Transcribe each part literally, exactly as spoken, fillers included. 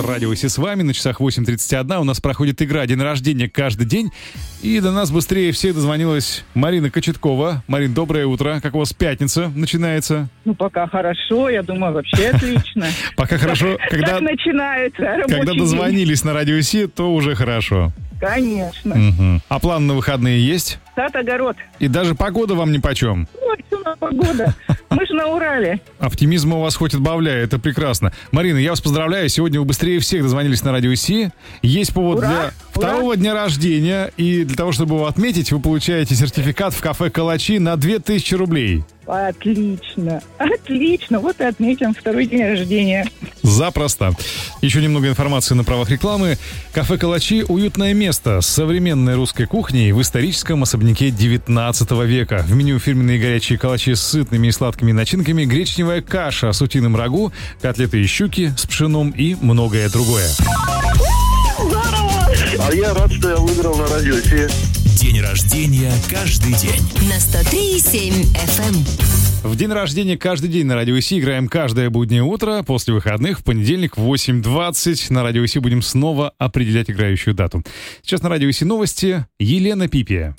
Радио Си с вами. На часах восемь тридцать один. У нас проходит игра «День рождения каждый день». И до нас быстрее всех дозвонилась Марина Кочеткова. Марин, доброе утро. Как у вас пятница начинается? Ну, пока хорошо. Я думаю, вообще отлично. Пока хорошо. Когда начинается рабочий Когда дозвонились на Радио Си, то уже хорошо. Конечно. А план на выходные есть? Сад, огород. И даже погода вам нипочем? Ой, что на погода. Мы же на Урале. Оптимизма у вас хоть отбавляй, это прекрасно. Марина, я вас поздравляю. Сегодня вы быстрее всех дозвонились на Радио Си. Есть повод Ура! для второго Ура! дня рождения. И для того, чтобы его отметить, вы получаете сертификат в кафе «Калачи» на две тысячи рублей. Отлично. Отлично. Вот и отметим второй день рождения. Запросто. Еще немного информации на правах рекламы. Кафе «Калачи» — уютное место с современной русской кухней в историческом особняке девятнадцатого века. В меню фирменные горячие калачи с сытными и сладкими начинками, гречневая каша с утиным рагу, котлеты из щуки с пшеном и многое другое. А я рад, что я выиграл на Радио Си. День рождения каждый день. На сто три и семь эф эм. В день рождения каждый день на Радио Си играем каждое буднее утро. После выходных в понедельник в восемь двадцать на Радио Си будем снова определять играющую дату. Сейчас на Радио Си новости. Елена Пипия.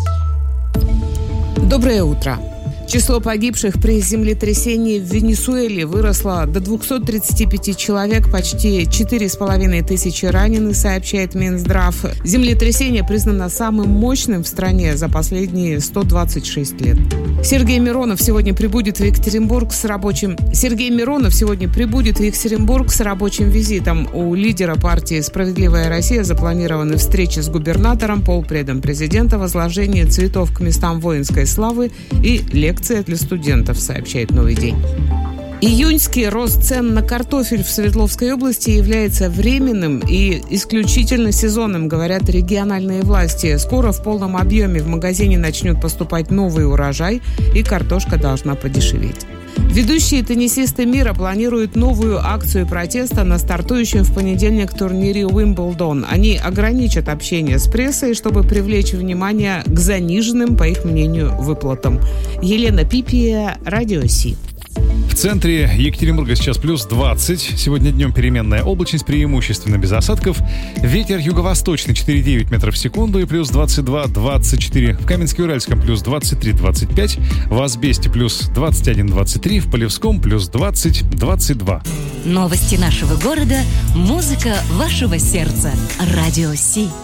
Доброе утро. Число погибших при землетрясении в Венесуэле выросло до двухсот тридцати пяти человек, почти четыре с половиной тысячи ранены, сообщает Минздрав. Землетрясение признано самым мощным в стране за последние сто двадцать шесть лет. Сергей Миронов сегодня прибудет в Екатеринбург с рабочим... Сергей Миронов сегодня прибудет в Екатеринбург с рабочим визитом. У лидера партии «Справедливая Россия» запланированы встречи с губернатором, полпредом президента, возложение цветов к местам воинской славы и лекции для студентов, сообщает «Новый день». Июньский рост цен на картофель в Свердловской области является временным и исключительно сезонным, говорят региональные власти. Скоро в полном объеме в магазине начнет поступать новый урожай, и картошка должна подешеветь. Ведущие теннисисты мира планируют новую акцию протеста на стартующем в понедельник турнире Уимблдон. Они ограничат общение с прессой, чтобы привлечь внимание к заниженным, по их мнению, выплатам. Елена Пипия, Радио Си. В центре Екатеринбурга сейчас плюс двадцать. Сегодня днем переменная облачность, преимущественно без осадков. Ветер юго-восточный четыре и девять метров в секунду и плюс двадцать два - двадцать четыре. В Каменске-Уральском плюс двадцать три - двадцать пять. В Асбесте плюс двадцать один - двадцать три. В Полевском плюс двадцать - двадцать два. Новости нашего города, музыка вашего сердца. Радио Си.